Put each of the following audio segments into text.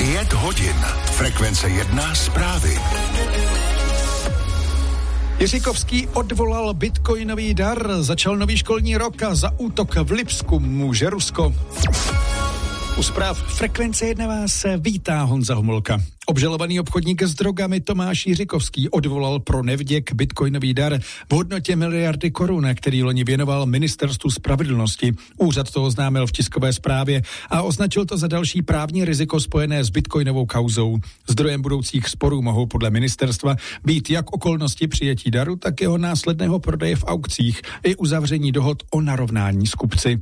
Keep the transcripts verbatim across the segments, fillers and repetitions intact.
Pět hodin. Frekvence jedna zprávy. Jiříkovský odvolal bitcoinový dar, začal nový školní rok a za útok v Lipsku může Rusko. U zpráv Frekvence jedna vás vítá Honza Homolka. Obžalovaný obchodník s drogami Tomáš Jiříkovský odvolal pro nevděk bitcoinový dar v hodnotě miliardy korun, který loni věnoval Ministerstvu spravedlnosti. Úřad to oznámil v tiskové zprávě a označil to za další právní riziko spojené s bitcoinovou kauzou. Zdrojem budoucích sporů mohou podle ministerstva být jak okolnosti přijetí daru, tak jeho následného prodeje v aukcích i uzavření dohod o narovnání s kupci.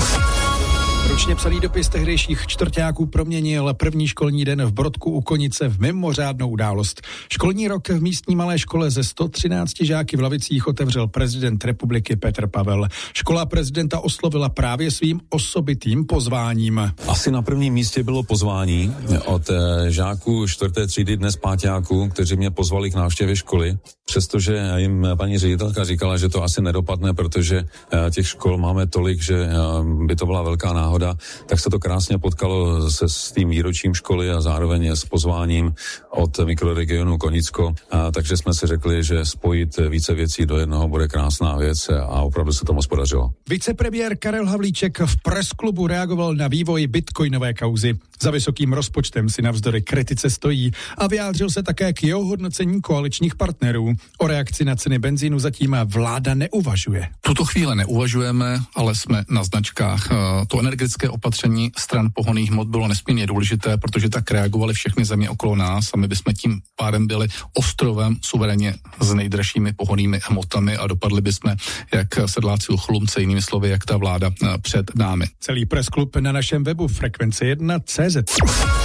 Ručně psaný dopis tehdejších čtvrťáků proměnil první školní den v Brodku u Konice v mimořádnou událost. Školní rok v místní malé škole ze sto třinácti žáky v lavicích otevřel prezident republiky Petr Pavel. Škola prezidenta oslovila právě svým osobitým pozváním. Asi na prvním místě bylo pozvání od žáků čtvrté třídy, dnes páťáků, kteří mě pozvali k návštěvě školy, přestože jim paní ředitelka říkala, že to asi nedopadne, protože těch škol máme tolik, že by to byla velká náhoda. Tak se to krásně potkalo se s tím výročím školy a zároveň s pozváním od mikroregionu Konicko. A takže jsme si řekli, že spojit více věcí do jednoho bude krásná věc a opravdu se to moc podařilo. Vicepremiér Karel Havlíček v presklubu reagoval na vývoj bitcoinové kauzy. Za vysokým rozpočtem si navzdory kritice stojí a vyjádřil se také k jeho hodnocení koaličních partnerů. O reakci na ceny benzínu zatím vláda neuvažuje. Tuto chvíli neuvažujeme, ale jsme na značkách. To energetické opatření stran pohonných hmot bylo nesmírně důležité, protože tak reagovaly všechny země okolo nás a my bychom tím pádem byli ostrovem suverénně s nejdražšími pohonnými hmotami a dopadli bychom jak sedláci u chlumce, jinými slovy, jak ta vláda před námi. Celý pressklub na našem webu frekvence jedna tečka cé zet.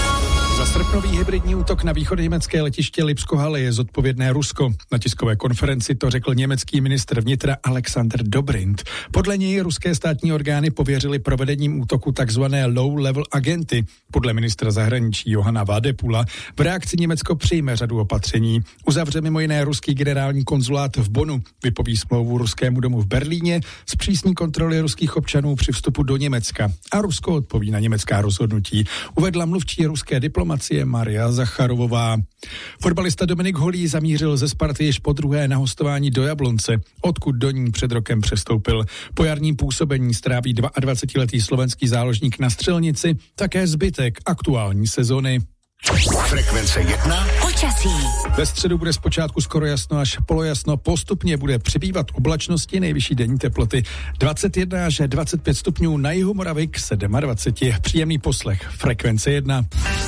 Za srpnový hybridní útok na východoněmecké letiště Lipsko-Halle je zodpovědné Rusko. Na tiskové konferenci to řekl německý ministr vnitra Alexander Dobrindt. Podle něj ruské státní orgány pověřily provedením útoku takzvané low-level agenty. Podle ministra zahraničí Johana Vadepula v reakci Německo přijme řadu opatření. Uzavře mimo jiné ruský generální konzulát v Bonnu, vypoví smlouvu ruskému domu v Berlíně, zpřísní kontroly ruských občanů při vstupu do Německa. A Rusko odpoví na německá rozhodnutí, uvedla mluvčí ruské diplomacie Maria Zacharovová. Fotbalista Dominik Holý zamířil ze Sparty již po druhé na hostování do Jablonce, odkud do ní před rokem přestoupil. Po jarním působení stráví dvacetiletý slovenský záložník na střelnici také zbytek aktuální sezony. Frekvence jedna. Počasí. Ve středu bude zpočátku skoro jasno až polojasno, postupně bude přibývat oblačnosti, nejvyšší denní teploty dvacet jedna až dvacet pět stupňů, na jihu Moravy k dvacet sedm. Příjemný poslech. Frekvence jedna.